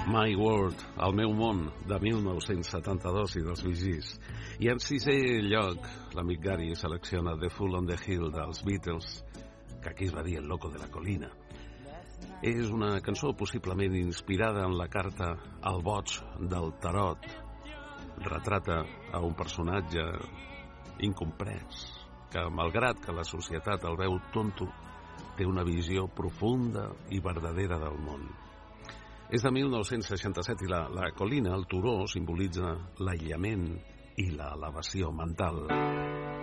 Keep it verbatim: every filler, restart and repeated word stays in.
My World, El meu món, de mil nou-cents setanta-dos i dels Bee Gees. I en sisè lloc, l'amic Gary selecciona The Fool on the Hill dels Beatles, que aquí es va dir El loco de la colina. És una cançó possiblement inspirada en la carta El boig del tarot. Retrata a un personatge incomprès, que malgrat que la societat el veu tonto, té una visió profunda i verdadera del món. És de mil nou-cents seixanta-set i la, la colina, el turó, simbolitza l'aïllament i l'elevació mental.